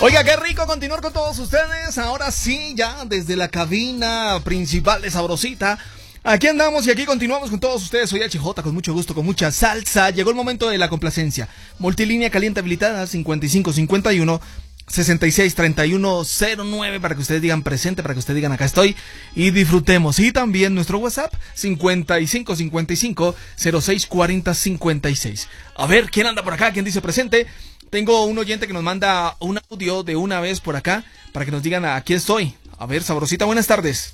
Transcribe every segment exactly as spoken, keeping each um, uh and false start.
Oiga, qué rico continuar con todos ustedes. Ahora sí, ya desde la cabina principal de Sabrosita. Aquí andamos y aquí continuamos con todos ustedes. Soy H J, con mucho gusto, con mucha salsa. Llegó el momento de la complacencia. Multilínea caliente habilitada cincuenta y cinco cincuenta y uno sesenta y seis treinta y uno cero nueve para que ustedes digan presente, para que ustedes digan acá estoy y disfrutemos. Y también nuestro WhatsApp cincuenta y cinco cincuenta y cinco cero seis cuarenta cincuenta y seis. A ver, ¿quién anda por acá? ¿Quién dice presente? Tengo un oyente que nos manda un audio de una vez por acá para que nos digan aquí estoy. A ver, Sabrosita, buenas tardes.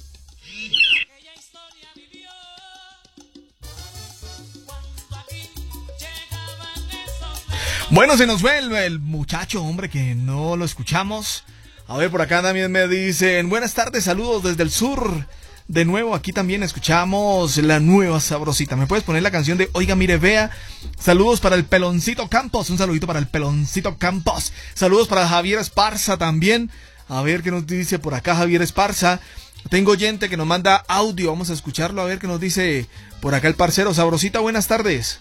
Bueno, se nos fue el, el muchacho, hombre, que no lo escuchamos. A ver, por acá también me dicen, buenas tardes, saludos desde el sur. De nuevo, aquí también escuchamos la nueva Sabrosita. ¿Me puedes poner la canción de Oiga, mire, vea? Saludos para el Peloncito Campos. Un saludito para el Peloncito Campos. Saludos para Javier Esparza también. A ver qué nos dice por acá Javier Esparza. Tengo oyente que nos manda audio. Vamos a escucharlo a ver qué nos dice por acá el parcero. Sabrosita, buenas tardes.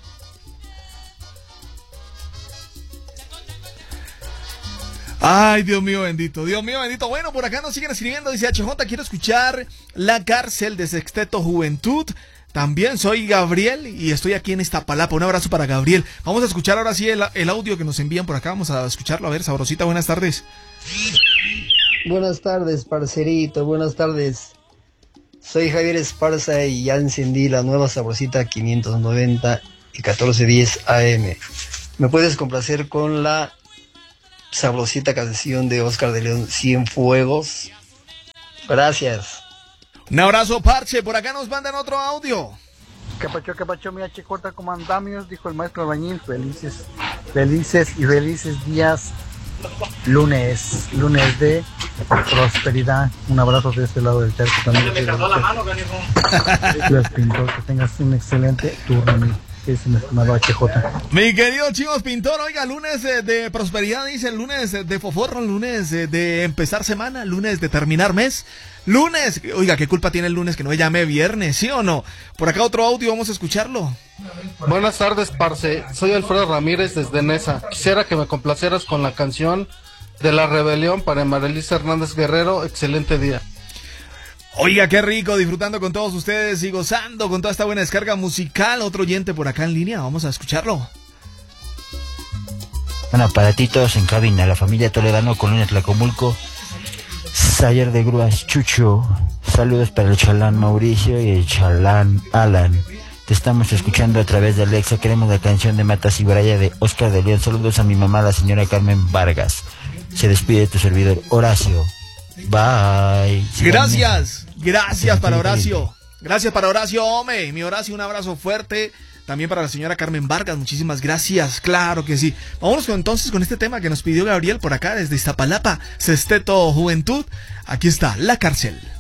Ay, Dios mío bendito, Dios mío bendito. Bueno, por acá nos siguen escribiendo, dice H J, quiero escuchar La Cárcel de Sexteto Juventud. También soy Gabriel y estoy aquí en Iztapalapa. Un abrazo para Gabriel. Vamos a escuchar ahora sí el, el audio que nos envían por acá. Vamos a escucharlo. A ver, Sabrosita, buenas tardes. Buenas tardes, parcerito, buenas tardes. Soy Javier Esparza y ya encendí la nueva Sabrosita quinientos noventa y catorce diez A M. ¿Me puedes complacer con la Sabrosita canción de Oscar de León, Cienfuegos? Gracias. Un abrazo, parche. Por acá nos mandan otro audio. ¿Qué pacho, qué pacho, mi H J, ¿cómo andamios? Dijo el maestro albañil. Felices, felices y felices días. Lunes, lunes de prosperidad. Un abrazo de este lado del charco también. Me cagó la mano, Dios Pintor, que tengas un excelente turno. Es mi estimado H J. Mi querido Chivos Pintor, oiga, lunes de, de prosperidad, dice, lunes de foforro, lunes de, de empezar semana, lunes de terminar mes, lunes, oiga, ¿qué culpa tiene el lunes que no me llame viernes, sí o no? Por acá otro audio, vamos a escucharlo. Buenas tardes, parce, soy Alfredo Ramírez desde Nesa. Quisiera que me complacieras con la canción de La Rebelión para Marelisa Hernández Guerrero. Excelente día. Oiga, qué rico, disfrutando con todos ustedes y gozando con toda esta buena descarga musical. Otro oyente por acá en línea, vamos a escucharlo. Bueno, para ti todos en cabina, la familia Toledano, Colonia Tlacomulco, Sayer de Grúas, Chucho. Saludos para el chalán Mauricio y el chalán Alan. Te estamos escuchando a través de Alexa. Queremos la canción de Matas y Braya de Oscar de León. Saludos a mi mamá, la señora Carmen Vargas. Se despide tu servidor Horacio. Bye. Gracias, gracias para Horacio. Gracias para Horacio, hombre. Mi Horacio, un abrazo fuerte. También para la señora Carmen Vargas, muchísimas gracias. Claro que sí. Vámonos con, entonces con este tema que nos pidió Gabriel por acá desde Iztapalapa, Sexteto Juventud. Aquí está, La Cárcel.